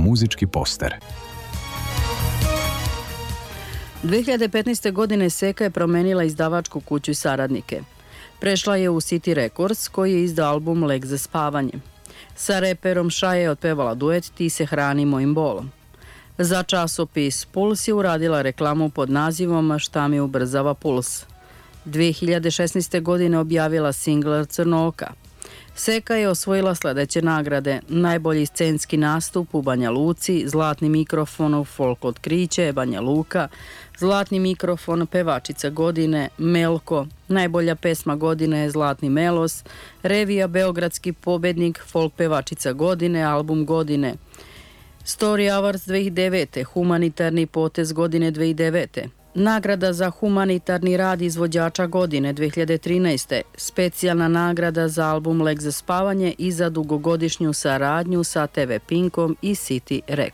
muzički poster. 2015. godine Seka je promenila izdavačku kuću i saradnike. Prešla je u City Records, koji je izdao album Lek za spavanje. Sa reperom Šaje je otpevala duet Ti se hrani mojim bolom. Za časopis Puls je uradila reklamu pod nazivom Šta mi ubrzava puls. 2016. godine objavila singl Crno oka. Seka je osvojila sledeće nagrade: najbolji scenski nastup u Banja Luci, zlatni mikrofon u Folk otkriće Banja Luka, zlatni mikrofon pevačica godine Melko, najbolja pesma godine Zlatni melos, revija Beogradski pobednik Folk pevačica godine, album godine, Story Awards 2009. humanitarni potez godine 2009. Nagrada za humanitarni rad izvođača godine 2013. Specijalna nagrada za album Lek za spavanje i za dugogodišnju saradnju sa TV Pinkom i City Records.